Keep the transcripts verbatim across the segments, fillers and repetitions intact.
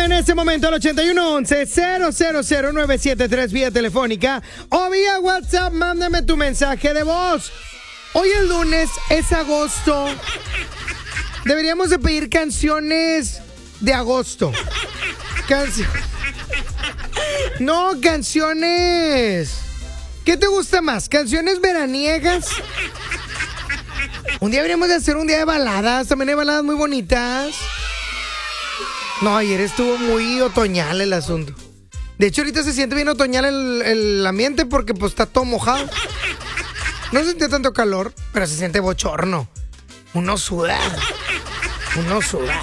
en este momento al ochenta y uno once cero cero cero nueve siete tres vía telefónica o vía WhatsApp. Mándame tu mensaje de voz. Hoy es lunes, es agosto. Deberíamos de pedir canciones de agosto. Cancio... No, canciones. ¿Qué te gusta más? ¿Canciones veraniegas? Un día deberíamos de hacer un día de baladas. También hay baladas muy bonitas. No, ayer estuvo muy otoñal el asunto. De hecho, ahorita se siente bien otoñal el, el ambiente porque pues está todo mojado. No se siente tanto calor, pero se siente bochorno. Uno suda. Uno suda.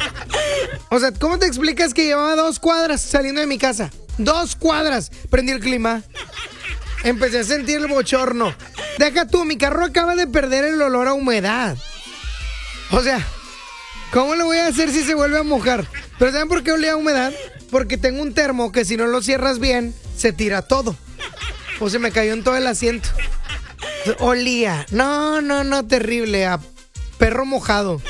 O sea, ¿cómo te explicas que llevaba dos cuadras saliendo de mi casa? Dos cuadras. Prendí el clima. Empecé a sentir el bochorno. Deja tú, mi carro acaba de perder el olor a humedad. O sea, ¿cómo lo voy a hacer si se vuelve a mojar? Pero ¿saben por qué olía a humedad? Porque tengo un termo que si no lo cierras bien, se tira todo. O se me cayó en todo el asiento. Olía. No, no, no, terrible. A perro mojado.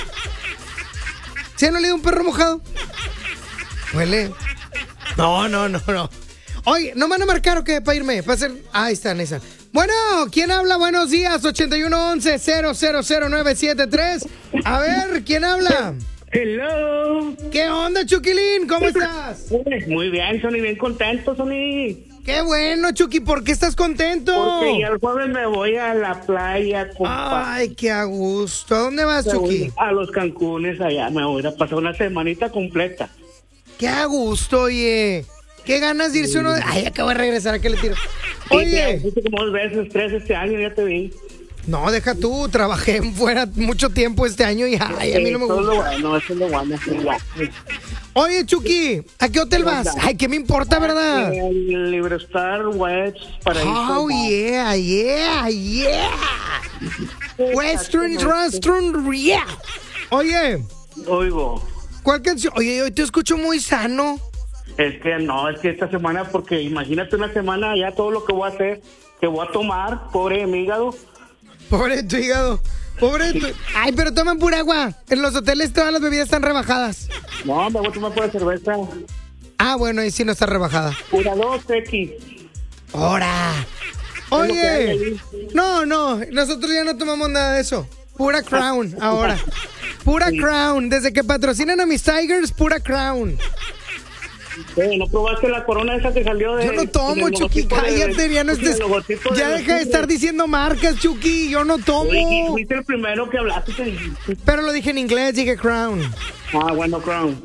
¿Sí han olido un perro mojado? Huele. No, no, no, no. Oye, ¿no me van a marcar o qué para irme? Para hacer... Ahí están, ahí están. Bueno, ¿quién habla? Buenos días, ochenta y uno once cero cero cero nueve siete tres. A ver, ¿quién habla? Hello. ¿Qué onda, Chuquilín? ¿Cómo estás? Muy bien, Sony, bien contento, Sony. Qué bueno, Chucky, ¿por qué estás contento? Porque ya el jueves me voy a la playa, compa. Ay, qué a gusto. ¿A dónde vas, Chucky? A los Cancunes allá, me voy a pasar una semanita completa. Qué a gusto, oye. Qué ganas de irse uno de... Ay, acabo de regresar, ¿a qué le tiro? Oye. Sí, como dos veces, tres este año, ya te vi. No, deja tú, trabajé fuera mucho tiempo este año y ay, a mí no me gusta. Eso es lo bueno, eso es lo bueno. Oye, Chucky, ¿a qué hotel vas? Ay, ¿qué me importa, verdad? El Liberstar West Paraíso. Oh, yeah, yeah, yeah. Western Restaurant, yeah. Oye. Oigo. ¿Cuál canción? Oye, hoy te escucho muy sano. Es que no, es que esta semana, porque imagínate una semana ya todo lo que voy a hacer, que voy a tomar, pobre de mi hígado. Pobre tu hígado. Pobre tu... Ay, pero toman pura agua. En los hoteles todas las bebidas están rebajadas. No, me voy a tomar pura cerveza. Ah, bueno, ahí sí no está rebajada. Pura dos X. ¡Hora! Oye. No, no, nosotros ya no tomamos nada de eso. Pura Crown ahora. Pura Crown. Desde que patrocinan a mis Tigers, pura Crown. Eh, ¿No probaste la corona esa que salió de... Yo no tomo, Chucky, cállate, de, ya no estés... Ya deja de estar diciendo marcas, Chucky, yo no tomo. Oye, fuiste el primero que hablaste. Que dijiste. Pero lo dije en inglés, dije Crown. Ah, bueno, Crown.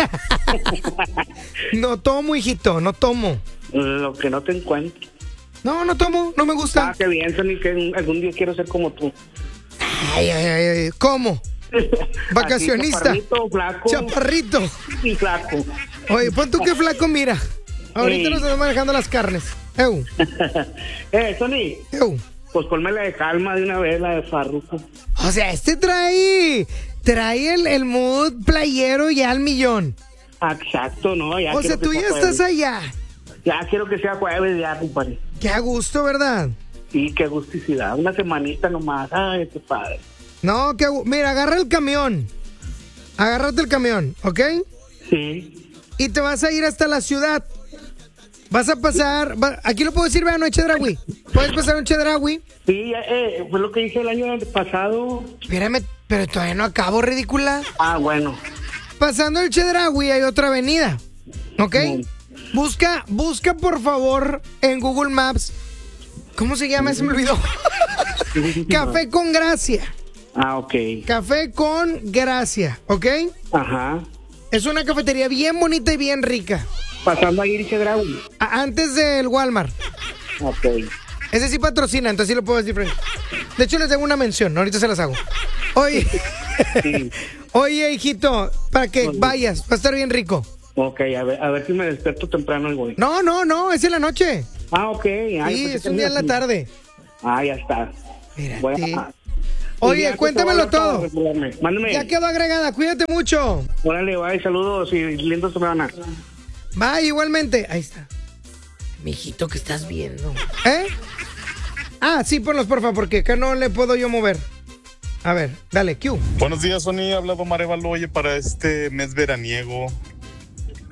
No tomo, hijito, no tomo. Lo que no te encuentro. No, no tomo, no me gusta. Ah, qué bien, Sony, que algún día quiero ser como tú. Ay, ay, ay, ¿cómo? Vacacionista. Así, chaparrito, flaco. Chaparrito. Y flaco. Oye, pon tú que flaco, mira. Ahorita Ey. nos estamos manejando las carnes. Eu. eh, Sony. Eu. Pues ponme la de calma de una vez, la de Farruko. O sea, este trae... Trae el, el mood playero ya al millón. Exacto, ¿no? Ya o sea, tú ya estás allá. Ya quiero que sea jueves, ya, compadre. Qué a gusto, ¿verdad? Sí, qué gusticidad. Una semanita nomás. Ay, qué padre. No, que mira, agarra el camión. Agárrate el camión, ¿ok? Sí. Y te vas a ir hasta la ciudad. Vas a pasar... Va, aquí lo puedo decir, vean, no, Chedraui. Puedes pasar un Chedraui. Sí, eh, fue lo que hice el año pasado. Espérame, pero todavía no acabo, ridícula. Ah, bueno. Pasando el Chedraui hay otra avenida, ¿ok? Mm. Busca, busca por favor en Google Maps. ¿Cómo se llama? Se me olvidó. Café con Gracia. Ah, ok. Café con Gracia, ¿ok? Ajá. Es una cafetería bien bonita y bien rica. Pasando a Irche Draui. A- antes del Walmart. Ok. Ese sí patrocina, entonces sí lo puedo decir, Frank. De hecho, les tengo una mención, ahorita se las hago. Oye, Sí. oye, hijito, para que vayas, va a estar bien rico. Ok, a ver, a ver si me despierto temprano y voy. No, no, no, es en la noche. Ah, ok. Ay, Sí, pues, es un día en la así. tarde. Ah, ya está. Espérate. Voy a- Oye, Ya que cuéntamelo te voy a todo. recordarme. Mándame. Ya quedó agregada, cuídate mucho. Órale, bye, saludos y linda semana. Va, igualmente. Ahí está. Mijito, ¿qué estás viendo? ¿Eh? Ah, sí, ponlos, porfa, porque acá no le puedo yo mover. A ver, dale, Q. Buenos días, Sony. Habla Omar Evalo. Oye, para este mes veraniego,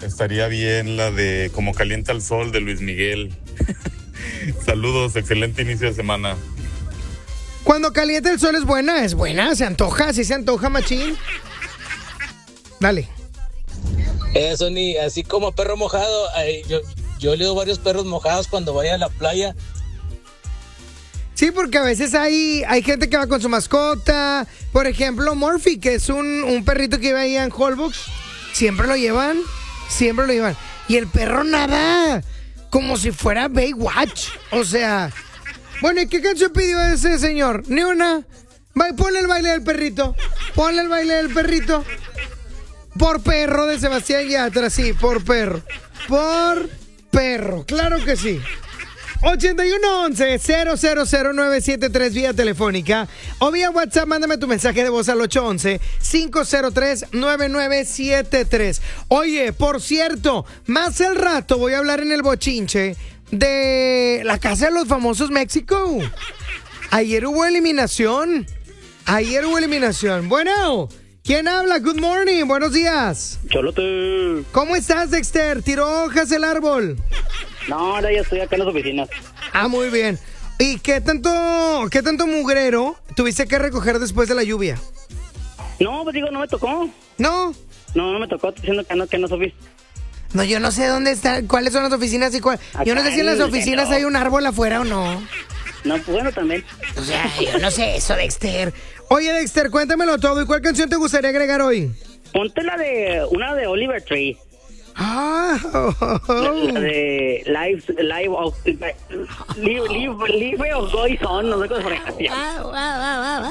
estaría bien la de Como calienta el sol de Luis Miguel. Saludos, excelente inicio de semana. Cuando calienta el sol es buena, es buena, se antoja, sí se antoja, machín. Dale. Eso, ni así como perro mojado, ay, yo, yo leo varios perros mojados cuando vaya a la playa. Sí, porque a veces hay, hay gente que va con su mascota. Por ejemplo, Murphy, que es un, un perrito que iba ahí en Holbox. Siempre lo llevan, siempre lo llevan. Y el perro nada, como si fuera Baywatch. O sea, bueno, ¿y qué canción pidió ese señor? Ni una. Va, ponle el baile del perrito. Ponle el baile del perrito. Por perro de Sebastián Yatra, sí, por perro. Por perro, claro que sí. ochenta y uno once cero cero cero nueve siete tres vía telefónica o vía WhatsApp, mándame tu mensaje de voz al ocho once cinco cero tres nueve nueve siete tres. Oye, por cierto, más al rato voy a hablar en el bochinche de la Casa de los Famosos México. Ayer hubo eliminación. Ayer hubo eliminación. Bueno, ¿quién habla? Good morning, buenos días. Cholote. ¿Cómo estás, Dexter? ¿Tiró hojas el árbol? No, ahora ya estoy acá en las oficinas. Ah, muy bien. ¿Y qué tanto, qué tanto mugrero tuviste que recoger después de la lluvia? No, pues digo, no me tocó. ¿No? No, no me tocó, estoy diciendo que no, que no subí. No, yo no sé dónde están, cuáles son las oficinas y cuál. Yo no sé si en las oficinas hay un árbol afuera o no. No, pues bueno, también. O sea, yo no sé eso, Dexter. Oye, Dexter, cuéntamelo todo. ¿Y cuál canción te gustaría agregar hoy? Ponte la de, una de Oliver Tree. Ah, oh, oh, oh. La, la de Live, Live of, Live, Live, Live of Goys On, no sé cómo se llama.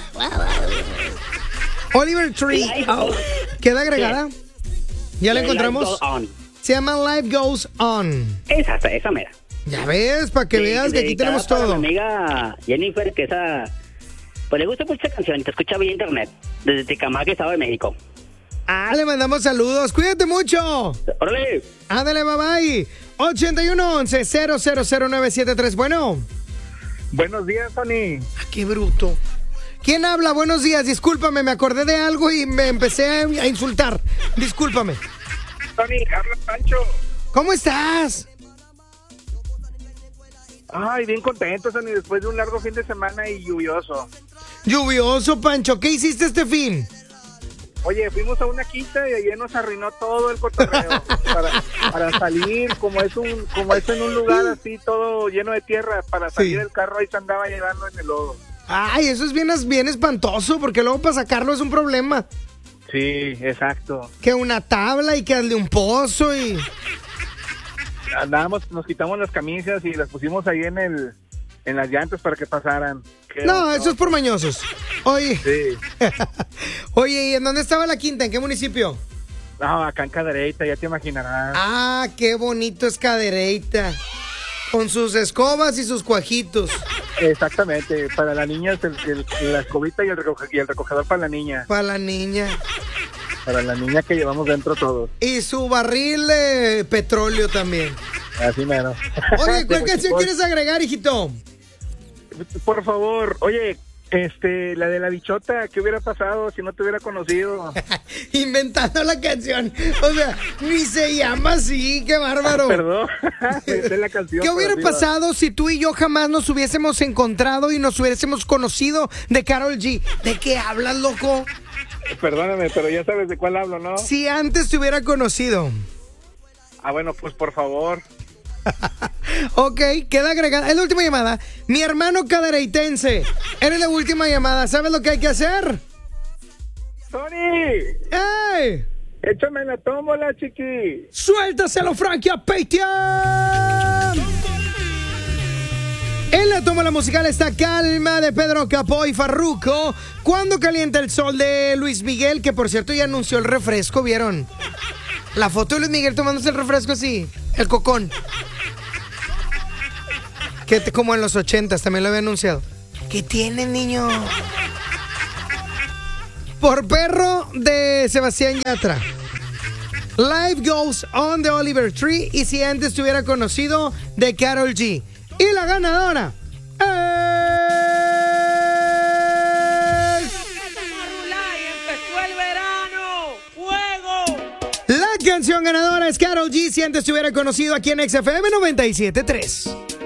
Oliver Tree. Oh, ¿queda agregada? ¿Ya la encontramos? Se llama Life Goes On. Esa, esa mera. Ya ves, para que Sí, veas que aquí tenemos para todo. Mi amiga Jennifer, que esa, pues le gusta mucho esta canción y te escucha vía internet, desde Tecamac, Estado de México. Ah, le mandamos saludos. Cuídate mucho. ¡Órale! Ándale, bye bye. ochenta y uno once cero cero cero nueve siete tres. Bueno. Buenos días, Tony. Ah, qué bruto. ¿Quién habla? Buenos días. Discúlpame, me acordé de algo y me empecé a, a insultar. Discúlpame. Tony, habla Pancho. ¿Cómo estás? Ay, bien contento, Tony, después de un largo fin de semana y lluvioso. Lluvioso, Pancho. ¿Qué hiciste este fin? Oye, fuimos a una quinta y ayer nos arruinó todo el cotorreo para, para salir, como es un como es en un lugar así todo lleno de tierra, para salir Sí. el carro ahí se andaba llevando en el lodo. Ay, eso es bien, bien espantoso, porque luego para sacarlo es un problema. Sí, exacto. Que una tabla y que hazle un pozo y... Andábamos, nos quitamos las camisas y las pusimos ahí en el en las llantas para que pasaran. Qué No, oso. eso es por mañosos. Oye, Sí. oye, ¿y en dónde estaba la quinta? ¿En qué municipio? No, acá en Cadereyta, ya te imaginarás. Ah, qué bonito es Cadereyta. Con sus escobas y sus cuajitos. Exactamente, para la niña es el, el- la escobita y el, recoge- y el recogedor para la niña. Para la niña. Para la niña que llevamos dentro todos. Y su barril de petróleo también. Así mero. Oye, ¿cuál Sí, canción por- quieres agregar, hijito? Por favor, oye, este, la de la bichota, ¿qué hubiera pasado si no te hubiera conocido? Inventando la canción. O sea, ni se llama así, qué bárbaro. Perdón, de la canción. ¿Qué por hubiera arriba. pasado si tú y yo jamás nos hubiésemos encontrado y nos hubiésemos conocido de Karol G? ¿De qué hablas, loco? Perdóname, pero ya sabes de cuál hablo, ¿no? Si antes te hubiera conocido. Ah, bueno, pues por favor. Ok, queda agregada. Es la última llamada. Mi hermano cadereitense. Eres la última llamada. ¿Sabes lo que hay que hacer? ¡Tony! ¡Ey! Échame la tómbola, chiqui. ¡Suéltaselo, Frankie Apeitia! En la tómbola musical está Calma de Pedro Capó y Farruko. Cuando calienta el sol de Luis Miguel, que por cierto ya anunció el refresco, ¿vieron? La foto de Luis Miguel tomándose el refresco así, el cocón. Que te- como en los ochentas también lo había anunciado. ¿Qué tiene, niño? Por perro de Sebastián Yatra. Life Goes On de Oliver Tree. Y si antes te hubiera conocido, de Karol G. Y la ganadora es... ¡Empezó el verano! ¡Fuego! La canción canción ganadora es Karol G, si antes te hubiera conocido aquí en X F M noventa y siete punto tres.